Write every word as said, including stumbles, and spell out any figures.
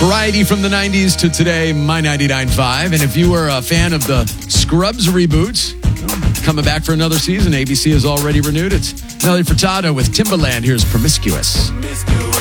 Variety from the nineties to today, My ninety-nine point five. And if you were a fan of the Scrubs reboot, coming back for another season, A B C has already renewed it. Nelly Furtado with Timbaland. Here's Promiscuous.